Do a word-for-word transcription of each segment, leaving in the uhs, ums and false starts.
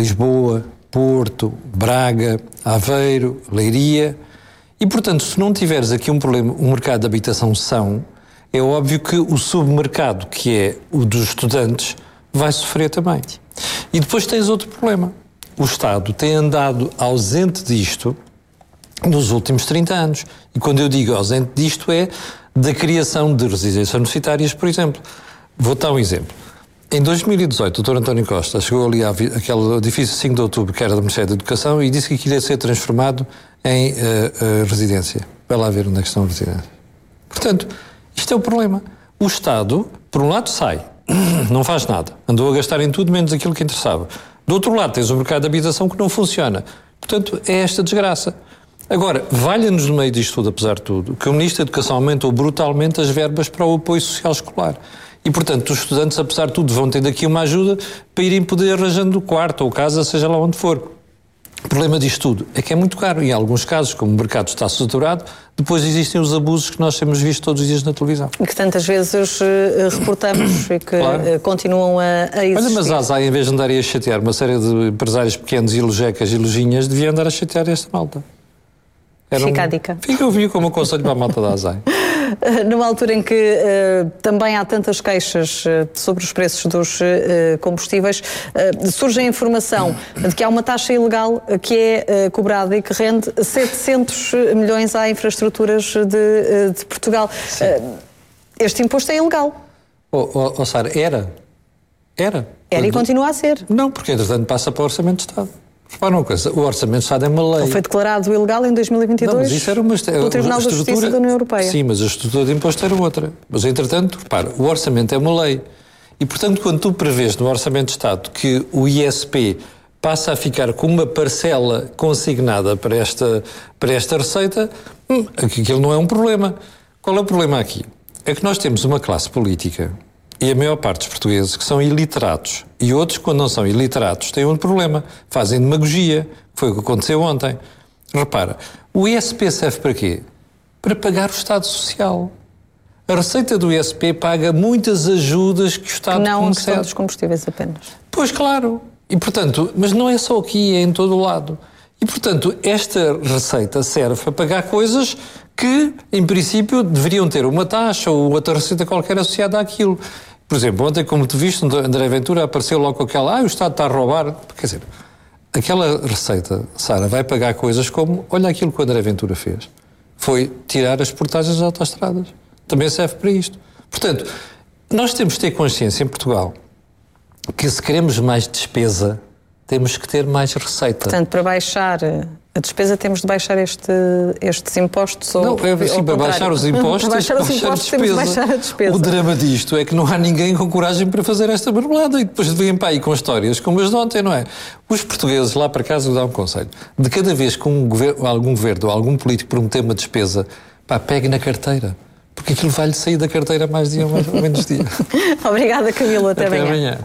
Lisboa, Porto, Braga, Aveiro, Leiria. E, portanto, se não tiveres aqui um problema, um mercado de habitação são, é óbvio que o submercado, que é o dos estudantes, vai sofrer também. E depois tens outro problema. O Estado tem andado ausente disto nos últimos trinta anos. E quando eu digo ausente disto é da criação de residências universitárias, por exemplo. Vou dar um exemplo. Em dois mil e dezoito, o doutor António Costa chegou ali àquele edifício cinco de outubro, que era do Ministério da Educação, e disse que aquilo ia ser transformado em uh, uh, residência. Vai lá ver onde é que estão as residências. Portanto, isto é o problema. O Estado, por um lado, sai, não faz nada. Andou a gastar em tudo menos aquilo que interessava. Do outro lado, tens o mercado de habitação que não funciona. Portanto, é esta desgraça. Agora, valha-nos no meio disto tudo, apesar de tudo, que o Ministro da Educação aumentou brutalmente as verbas para o apoio social escolar. E, portanto, os estudantes, apesar de tudo, vão ter daqui uma ajuda para irem poder arranjando o quarto ou casa, seja lá onde for. O problema disto tudo é que é muito caro. Em alguns casos, como o mercado está saturado, depois existem os abusos que nós temos visto todos os dias na televisão. E que tantas vezes uh, reportamos e que claro. uh, continuam a, a existir. Olha, mas a ASAI, em vez de andar a chatear uma série de empresários pequenos e lojecas e lojinhas, devia andar a chatear esta malta. Era Fica um... a dica. Fica, eu vi como aconselho para a malta da ASAI. Numa altura em que uh, também há tantas queixas uh, sobre os preços dos uh, combustíveis, uh, surge a informação de que há uma taxa ilegal que é uh, cobrada e que rende setecentos milhões a infraestruturas de, uh, de Portugal. Uh, este imposto é ilegal. Oh, oh, oh Sara, era. Era. Era Quando... e continua a ser. Não, porque entretanto passa para o Orçamento de Estado. Repara uma coisa, o Orçamento de Estado é uma lei. Foi declarado ilegal em dois mil e vinte e dois. Não, mas isso era uma, pelo Tribunal da Justiça da União Europeia. Sim, mas a estrutura de imposto era outra. Mas, entretanto, repara, o Orçamento é uma lei. E, portanto, quando tu prevês no Orçamento de Estado que o I S P passa a ficar com uma parcela consignada para esta, para esta receita, hum, aquilo não é um problema. Qual é o problema aqui? É que nós temos uma classe política, e a maior parte dos portugueses, que são iliterados. E outros, quando não são iliterados, têm um problema. Fazem demagogia. Foi o que aconteceu ontem. Repara, o I S P serve para quê? Para pagar o Estado Social. A receita do I S P paga muitas ajudas que o Estado concede. Não a questão dos combustíveis apenas. Pois, claro. E, portanto, mas não é só aqui, é em todo o lado. E, portanto, esta receita serve para pagar coisas que, em princípio, deveriam ter uma taxa ou outra receita qualquer associada àquilo. Por exemplo, ontem, como tu viste, André Ventura apareceu logo com aquela, ah, o Estado está a roubar. Quer dizer, aquela receita, Sara, vai pagar coisas como, olha aquilo que o André Ventura fez. Foi tirar as portagens das autoestradas. Também serve para isto. Portanto, nós temos de ter consciência em Portugal que se queremos mais despesa, temos que ter mais receita. Portanto, para baixar a despesa temos de baixar este, estes impostos? Não, ou, é assim, para baixar os impostos, para baixar os baixar impostos a temos de baixar a despesa. O drama disto é que não há ninguém com coragem para fazer esta marmelada e depois vêm para aí com histórias como as de ontem, não é? Os portugueses, lá para casa, dão um conselho. De cada vez que um governo, algum governo ou algum político prometer uma despesa, pá, pegue na carteira. Porque aquilo vai-lhe sair da carteira mais dia ou mais, menos dia. Obrigada, Camilo. Até, Até amanhã. amanhã.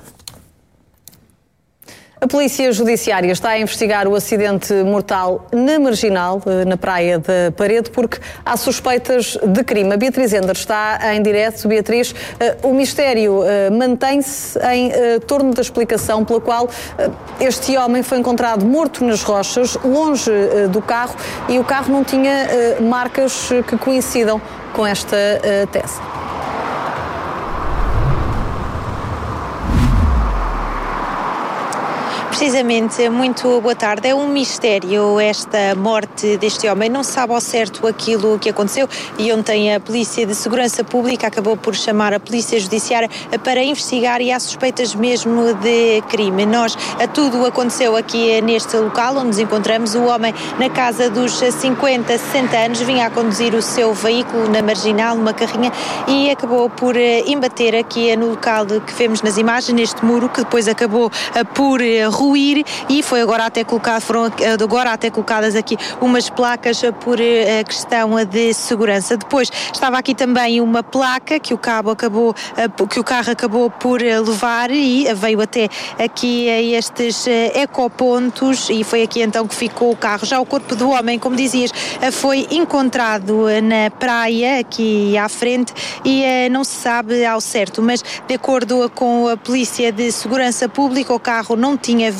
A Polícia Judiciária está a investigar o acidente mortal na Marginal, na Praia da Parede, porque há suspeitas de crime. A Beatriz Ender está em direto. Beatriz, o mistério mantém-se em torno da explicação pela qual este homem foi encontrado morto nas rochas, longe do carro, e o carro não tinha marcas que coincidam com esta tese. Precisamente, muito boa tarde. É um mistério esta morte deste homem. Não se sabe ao certo aquilo que aconteceu e ontem a Polícia de Segurança Pública acabou por chamar a Polícia Judiciária para investigar e há suspeitas mesmo de crime. Nós, a tudo aconteceu aqui neste local onde nos encontramos. O homem na casa dos cinquenta, sessenta anos vinha a conduzir o seu veículo na Marginal, numa carrinha, e acabou por embater aqui no local que vemos nas imagens, neste muro, que depois acabou por ruir, e foi agora até colocado, foram agora até colocadas aqui umas placas por questão de segurança. Depois estava aqui também uma placa que o cabo acabou, que o carro acabou por levar e veio até aqui a estes ecopontos e foi aqui então que ficou o carro. Já o corpo do homem, como dizias, foi encontrado na praia aqui à frente e não se sabe ao certo, mas de acordo com a Polícia de Segurança Pública, o carro não tinha